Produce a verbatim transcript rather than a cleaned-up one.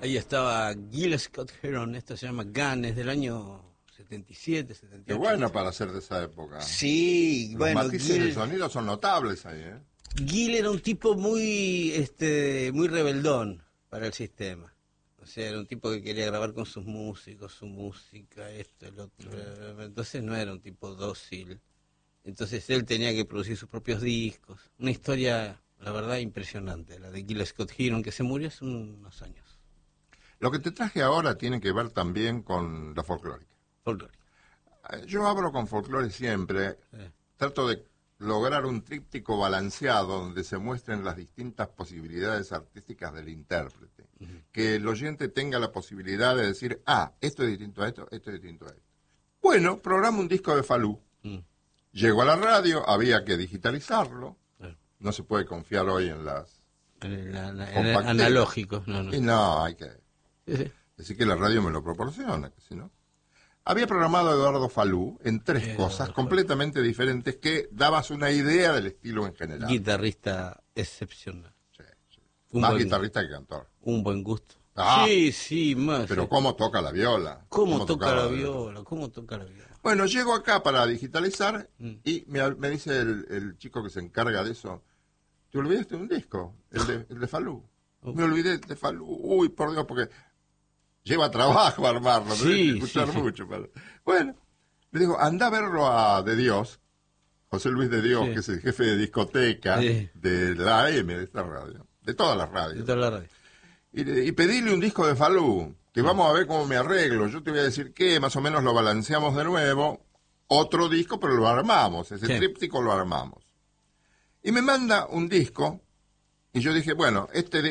Ahí estaba Gil Scott Heron, esto se llama Gun, es del año setenta y siete, setenta y ocho. Qué bueno para ser de esa época. Sí, Los bueno, matices Gil, de sonido son notables ahí, ¿eh? Gil era un tipo muy, este, muy rebeldón para el sistema. O sea, era un tipo que quería grabar con sus músicos, su música, esto, el otro. Entonces no era un tipo dócil. Entonces él tenía que producir sus propios discos. Una historia, la verdad, impresionante, la de Gil Scott Heron, que se murió hace unos años. Lo que te traje ahora tiene que ver también con la folclórica. Folclórica. Yo hablo con folclore siempre, Sí. trato de lograr un tríptico balanceado donde se muestren las distintas posibilidades artísticas del intérprete. Uh-huh. Que el oyente tenga la posibilidad de decir, ah, esto es distinto a esto, esto es distinto a esto. Bueno, programa un disco de Falú. Uh-huh. Llegó a la radio, había que digitalizarlo. Uh-huh. No se puede confiar hoy en las... En el, en el analógico. No, no. Y no, hay que uh-huh. decir que la radio me lo proporciona, que si no... Había programado a Eduardo Falú en tres Eduardo cosas Falú. completamente diferentes que dabas una idea del estilo en general. Guitarrista excepcional. Sí, sí. Más buen, guitarrista que cantor. Un buen gusto. Ah, sí, sí, más. Pero sí. cómo toca la viola. ¿Cómo, ¿Cómo toca la viola? viola? ¿Cómo toca la viola? Bueno, llego acá para digitalizar mm. y me, me dice el, el chico que se encarga de eso, ¿te olvidaste de un disco? El de, el de Falú. Uh. Me olvidé de Falú. Uy, por Dios, porque... lleva trabajo armarlo, sí, no hay que escuchar sí, mucho. Para... Bueno, le digo, anda a verlo a De Dios, José Luis De Dios, sí. que es el jefe de discoteca sí. de la A M de esta radio, de todas las radios. De todas las radios. Y, y pedirle un disco de Falú, que sí. vamos a ver cómo me arreglo. Yo te voy a decir que más o menos lo balanceamos de nuevo, otro disco, pero lo armamos, ese sí. tríptico lo armamos. Y me manda un disco, y yo dije, bueno, este